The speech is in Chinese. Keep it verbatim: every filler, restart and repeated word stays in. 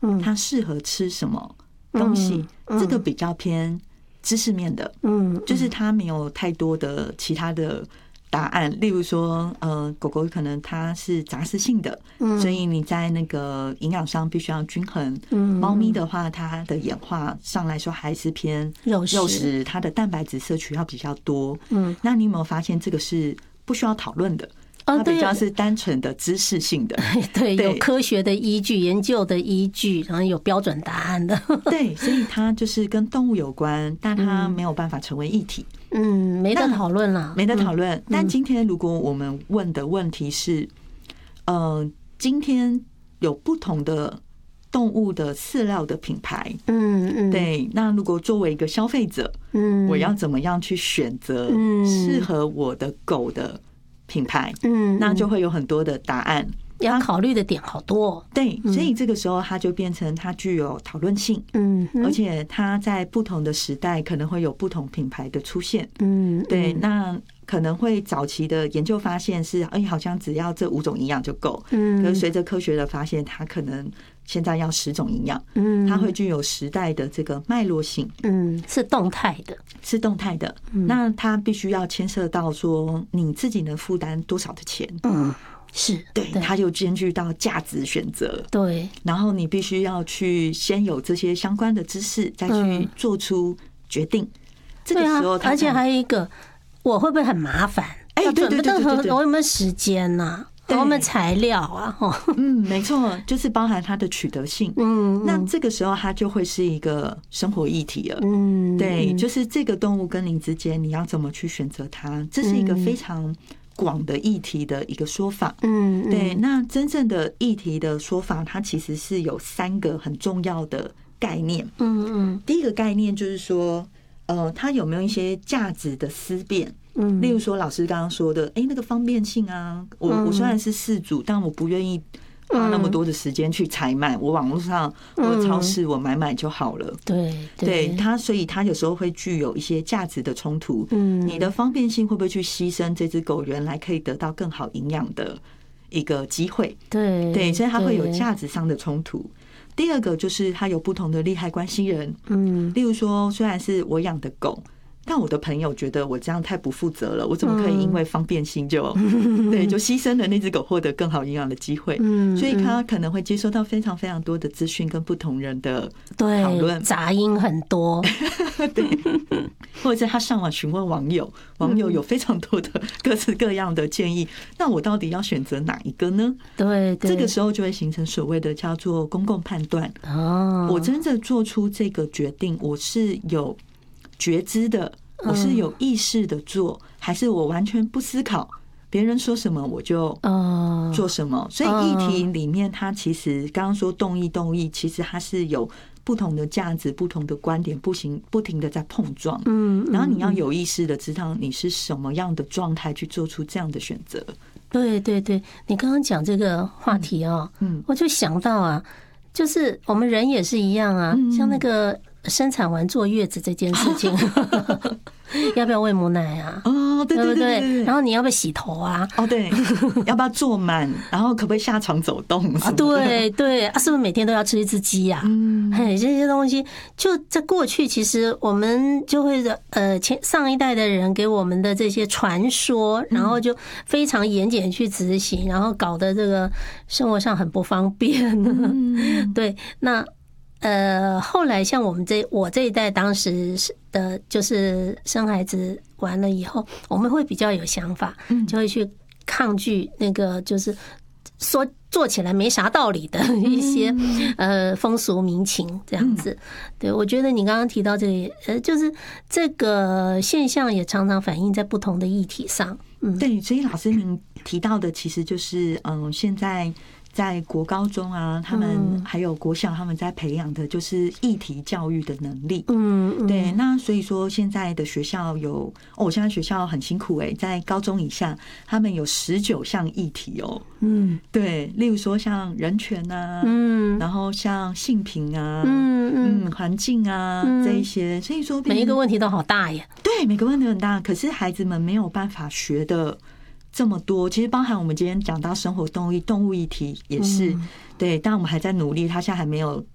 它适合吃什么东西，这个比较偏知识面的，嗯，就是它没有太多的其他的答案。例如说，呃，狗狗可能它是杂食性的，所以你在那个营养上必须要均衡。猫咪的话，它的演化上来说还是偏肉食，它的蛋白质摄取要比较多。嗯，那你有没有发现这个是不需要讨论的？它比较是单纯的知识性的， 对，有科学的依据、研究的依据，然后有标准答案的。 对，所以它就是跟动物有关，但它没有办法成为议题。 嗯，没得讨论了， 没得讨论。但今天如果我们问的问题是，呃，今天有不同的动物的饲料的品牌，嗯嗯，对，那如果作为一个消费者，嗯，我要怎么样去选择适合我的狗的品牌？嗯，那就会有很多的答案。 要考虑的点好多， 对，所以这个时候它就变成它具有讨论性，嗯，而且它在不同的时代可能会有不同品牌的出现，嗯，对，那可能会早期的研究发现是，哎，好像只要这五种营养就够，嗯，可是随着科学的发现，它可能现在要十种营养，嗯，它会具有时代的这个脉络性， 嗯，是动态的， 是动态的，那它必须要牵涉到说你自己能负担多少的钱，嗯。 是对，它就兼具到价值选择， 对， 然后你必须要去先有这些相关的知识，再去做出决定。这个时候， 而且还有一个，我会不会很麻烦？ 哎，对对对对对， 我有没有时间呐？我有没有材料啊？ 嗯，没错，就是包含它的取得性。嗯，那这个时候它就会是一个生活议题了。嗯，对，就是这个动物跟你之间，你要怎么去选择它？这是一个非常广的议题的一个说法，嗯，对。那真正的议题的说法，它其实是有三个很重要的概念，嗯嗯。第一个概念就是说，呃，它有没有一些价值的思辨？嗯，例如说老师刚刚说的，哎、欸，那个方便性啊，我我虽然是饲主，但我不愿意花那么多的时间去采买，我网络上或超市我买买就好了。 对， 对它，所以它有时候会具有一些价值的冲突。嗯，你的方便性会不会去牺牲这只狗原来可以得到更好营养的一个机会？ 对对，所以它会有价值上的冲突。第二个就是它有不同的利害关系人。嗯，例如说，虽然是我养的狗，但我的朋友觉得我这样太不负责了，我怎么可以因为方便性就对就牺牲了那只狗获得更好营养的机会？所以他可能会接收到非常非常多的资讯跟不同人的讨论， 杂音很多， 对，或者是他上网询问网友，网友有非常多的各式各样的建议，那我到底要选择哪一个呢？ 对， 这个时候就会形成所谓的叫做公共判断。哦，我真正做出这个决定，我是有觉知的，我是有意识的做，还是我完全不思考，别人说什么我就做什么？所以议题里面，它其实刚刚说动议动议，其实它是有不同的价值、不同的观点，不行不停的在碰撞。嗯，然后你要有意识的知道你是什么样的状态去做出这样的选择。 对对对，你刚刚讲这个话题啊，嗯，我就想到啊，就是我们人也是一样啊，像那个生产完坐月子这件事情，要不要喂母奶啊？ 哦，对对对对。 然后你要不要洗头啊？ 哦，对，要不要坐满？然后可不可以下床走动？ 啊，对对啊，是不是每天都要吃一只鸡呀？嗯，嘿，这些东西就在过去，其实我们就会呃，前上一代的人给我们的这些传说，然后就非常严谨去执行，然后搞得这个生活上很不方便。嗯，对，那。呃，后来像我们这我这一代当时的，就是生孩子完了以后，我们会比较有想法，就会去抗拒那个就是说做起来没啥道理的一些呃风俗民情这样子。对，我觉得你刚刚提到这个，呃，就是这个现象也常常反映在不同的议题上。嗯， 对，所以老师您提到的其实就是嗯，现在。在国高中啊，他们还有国小，他们在培养的就是议题教育的能力。嗯，对。那所以说，现在的学校有哦，现在学校很辛苦哎、欸，在高中以下，他们有十九项议题哦。嗯，对。例如说像人权啊，嗯，然后像性平啊，嗯嗯，环境啊这一些，所以说每一个问题都好大耶。 对，每个问题很大，可是孩子们没有办法学的。这么多，其实包含我们今天讲到生活动物动物议题也是、嗯、对，但我们还在努力，它现在还没有